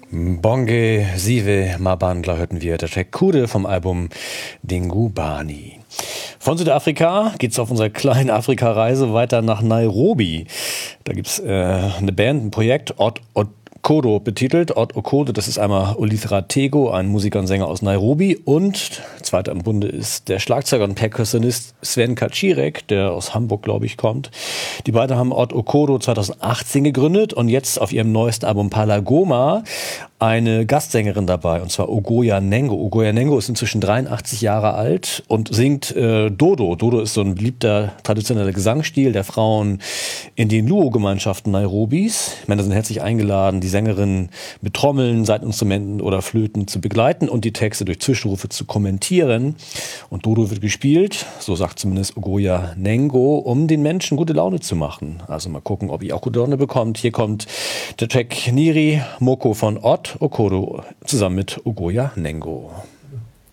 Bonge Sive Mabandla hörten wir, der Track Kude vom Album Dingubani. Von Südafrika geht's auf unserer kleinen Afrika-Reise weiter nach Nairobi. Da gibt's eine Band, ein Projekt, Ot Okodo betitelt. Ot Okodo, das ist einmal Olithra Tego, ein Musiker und Sänger aus Nairobi, und zweiter im Bunde ist der Schlagzeuger und Perkussionist Sven Kaczirek, der aus Hamburg, glaube ich, kommt. Die beiden haben Ot Okodo 2018 gegründet und jetzt auf ihrem neuesten Album Palagoma eine Gastsängerin dabei, und zwar Ogoya Nengo. Ogoya Nengo ist inzwischen 83 Jahre alt und singt Dodo. Dodo ist so ein beliebter traditioneller Gesangsstil der Frauen in den Luo-Gemeinschaften Nairobis. Männer sind herzlich eingeladen, die Sängerin mit Trommeln, Saiteninstrumenten oder Flöten zu begleiten und die Texte durch Zwischenrufe zu kommentieren. Und Dodo wird gespielt, so sagt zumindest Ogoya Nengo, um den Menschen gute Laune zu machen. Also mal gucken, ob ihr auch gute Laune bekommt. Hier kommt der Track Niri Moko von Ot Okodo zusammen mit Ogoya Nengo.